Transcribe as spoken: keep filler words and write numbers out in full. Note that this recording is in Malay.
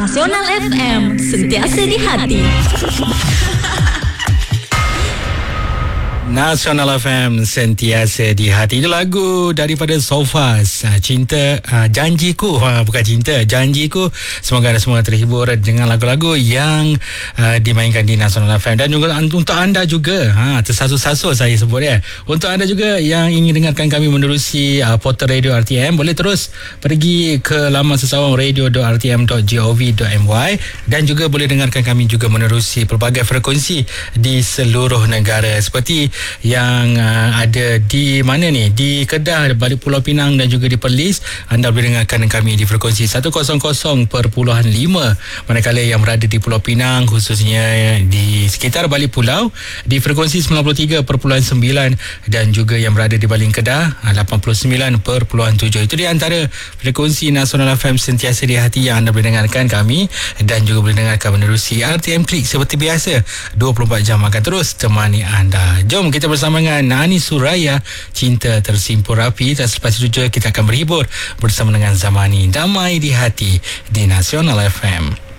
Nasional F M, sentiasa di hati. Nasional F M, sentiasa di hati. Itu lagu daripada Sofas, Cinta, uh, Janjiku, uh, bukan Cinta, Janjiku. Semoga anda semua terhibur dengan lagu-lagu yang uh, dimainkan di Nasional F M. Dan juga untuk anda juga, ha, tersasul-sasul saya sebut ya, untuk anda juga yang ingin dengarkan kami menerusi uh, portal radio R T M, boleh terus pergi ke laman sesawang radio dot r t m dot gov dot m y dan juga boleh dengarkan kami juga menerusi pelbagai frekuensi di seluruh negara, seperti yang uh, ada di mana ni, di Kedah, balik Pulau Pinang dan juga di Perlis. Anda boleh dengarkan kami di frekuensi seratus perpuluhan lima, manakala yang berada di Pulau Pinang, khususnya di sekitar balik pulau, di frekuensi sembilan puluh tiga perpuluhan sembilan, dan juga yang berada di Baling Kedah lapan puluh sembilan perpuluhan tujuh. Itu di antara frekuensi Nasional F M sentiasa di hati yang anda boleh dengarkan kami, dan juga boleh dengarkan menerusi R T M Klik seperti biasa. dua puluh empat jam akan terus temani anda. Jom kita bersama dengan Nani Suraya, Cinta Tersimpul Rapi. Dan selepas itu juga kita akan berhibur bersama dengan Zamani, Damai di Hati di Nasional F M.